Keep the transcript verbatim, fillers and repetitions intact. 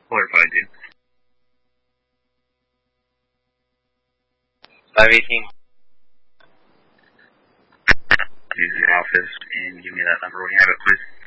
Clarified, dude. five eighteen. Use your office and give me that number when you have it, please.